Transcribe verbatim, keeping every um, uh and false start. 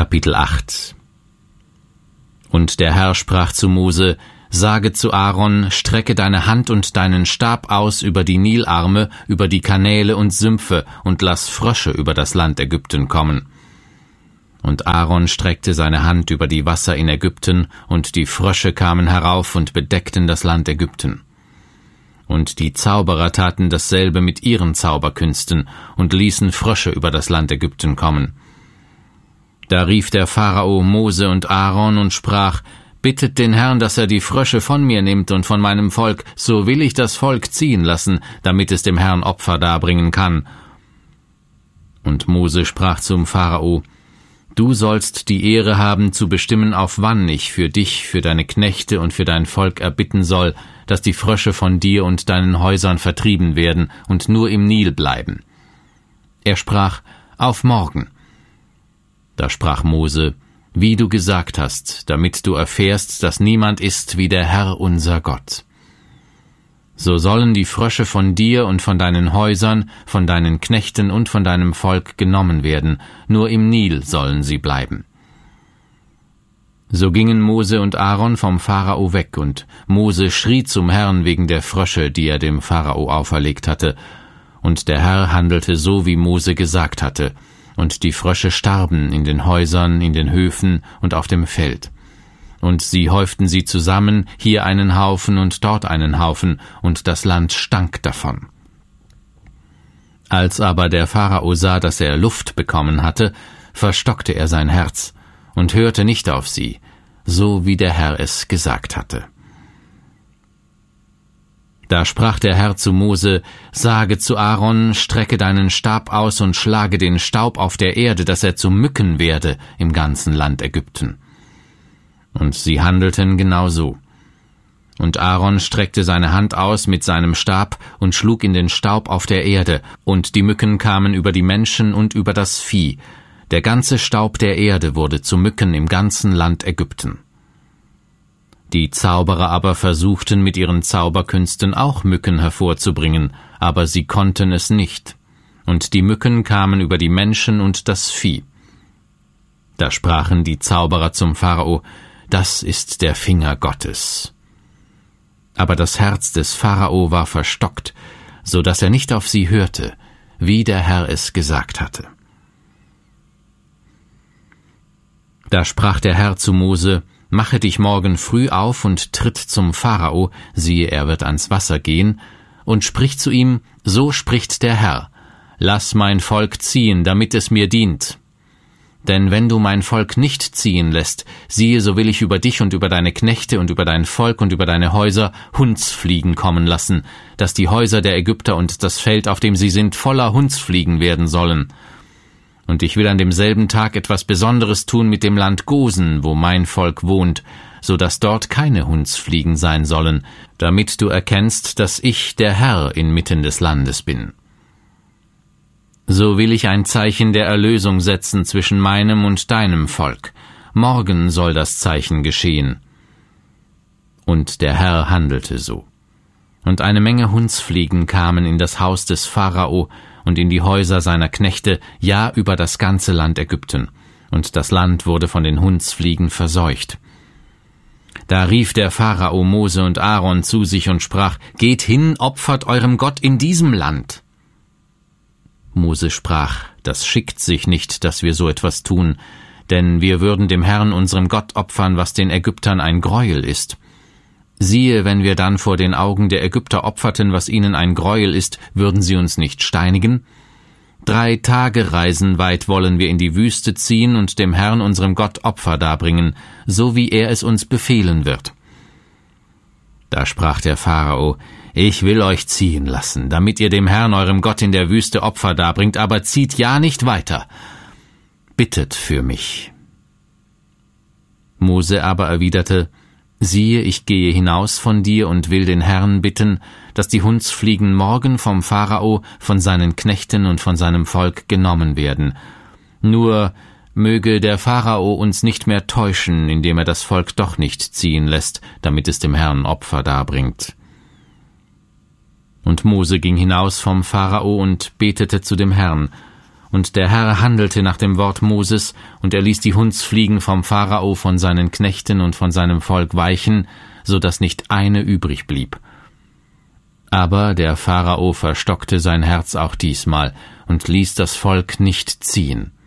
Kapitel acht. Und der Herr sprach zu Mose: Sage zu Aaron, strecke deine Hand und deinen Stab aus über die Nilarme, über die Kanäle und Sümpfe, und lass Frösche über das Land Ägypten kommen. Und Aaron streckte seine Hand über die Wasser in Ägypten, und die Frösche kamen herauf und bedeckten das Land Ägypten. Und die Zauberer taten dasselbe mit ihren Zauberkünsten und ließen Frösche über das Land Ägypten kommen. Da rief der Pharao Mose und Aaron und sprach: Bittet den Herrn, dass er die Frösche von mir nimmt und von meinem Volk, so will ich das Volk ziehen lassen, damit es dem Herrn Opfer darbringen kann. Und Mose sprach zum Pharao: Du sollst die Ehre haben, zu bestimmen, auf wann ich für dich, für deine Knechte und für dein Volk erbitten soll, dass die Frösche von dir und deinen Häusern vertrieben werden und nur im Nil bleiben. Er sprach: Auf morgen. Da sprach Mose: Wie du gesagt hast, damit du erfährst, dass niemand ist wie der Herr unser Gott. So sollen die Frösche von dir und von deinen Häusern, von deinen Knechten und von deinem Volk genommen werden, nur im Nil sollen sie bleiben. So gingen Mose und Aaron vom Pharao weg, und Mose schrie zum Herrn wegen der Frösche, die er dem Pharao auferlegt hatte. Und der Herr handelte so, wie Mose gesagt hatte, und die Frösche starben in den Häusern, in den Höfen und auf dem Feld. Und sie häuften sie zusammen, hier einen Haufen und dort einen Haufen, und das Land stank davon. Als aber der Pharao sah, dass er Luft bekommen hatte, verstockte er sein Herz und hörte nicht auf sie, so wie der Herr es gesagt hatte. Da sprach der Herr zu Mose: Sage zu Aaron, strecke deinen Stab aus und schlage den Staub auf der Erde, dass er zu Mücken werde im ganzen Land Ägypten. Und sie handelten genau so. Und Aaron streckte seine Hand aus mit seinem Stab und schlug in den Staub auf der Erde, und die Mücken kamen über die Menschen und über das Vieh. Der ganze Staub der Erde wurde zu Mücken im ganzen Land Ägypten. Die Zauberer aber versuchten mit ihren Zauberkünsten auch Mücken hervorzubringen, aber sie konnten es nicht. Und die Mücken kamen über die Menschen und das Vieh. Da sprachen die Zauberer zum Pharao: Das ist der Finger Gottes. Aber das Herz des Pharao war verstockt, so dass er nicht auf sie hörte, wie der Herr es gesagt hatte. Da sprach der Herr zu Mose: Mache dich morgen früh auf und tritt zum Pharao, siehe, er wird ans Wasser gehen, und sprich zu ihm: So spricht der Herr: Lass mein Volk ziehen, damit es mir dient. Denn wenn du mein Volk nicht ziehen lässt, siehe, so will ich über dich und über deine Knechte und über dein Volk und über deine Häuser Hundsfliegen kommen lassen, dass die Häuser der Ägypter und das Feld, auf dem sie sind, voller Hundsfliegen werden sollen. Und ich will an demselben Tag etwas Besonderes tun mit dem Land Gosen, wo mein Volk wohnt, so dass dort keine Hundsfliegen sein sollen, damit du erkennst, dass ich der Herr inmitten des Landes bin. So will ich ein Zeichen der Erlösung setzen zwischen meinem und deinem Volk. Morgen soll das Zeichen geschehen. Und der Herr handelte so. Und eine Menge Hundsfliegen kamen in das Haus des Pharao und in die Häuser seiner Knechte, ja, über das ganze Land Ägypten, und das Land wurde von den Hundsfliegen verseucht. Da rief der Pharao Mose und Aaron zu sich und sprach: Geht hin, opfert eurem Gott in diesem Land. Mose sprach: Das schickt sich nicht, dass wir so etwas tun, denn wir würden dem Herrn unserem Gott opfern, was den Ägyptern ein Greuel ist. Siehe, wenn wir dann vor den Augen der Ägypter opferten, was ihnen ein Greuel ist, würden sie uns nicht steinigen? Drei Tage Reisen weit wollen wir in die Wüste ziehen und dem Herrn unserem Gott Opfer darbringen, so wie er es uns befehlen wird. Da sprach der Pharao: Ich will euch ziehen lassen, damit ihr dem Herrn eurem Gott in der Wüste Opfer darbringt, aber zieht ja nicht weiter. Bittet für mich. Mose aber erwiderte: Siehe, ich gehe hinaus von dir und will den Herrn bitten, dass die Hundsfliegen morgen vom Pharao, von seinen Knechten und von seinem Volk genommen werden. Nur möge der Pharao uns nicht mehr täuschen, indem er das Volk doch nicht ziehen lässt, damit es dem Herrn Opfer darbringt. Und Mose ging hinaus vom Pharao und betete zu dem Herrn. Und der Herr handelte nach dem Wort Moses, und er ließ die Hundsfliegen vom Pharao, von seinen Knechten und von seinem Volk weichen, so dass nicht eine übrig blieb. Aber der Pharao verstockte sein Herz auch diesmal und ließ das Volk nicht ziehen.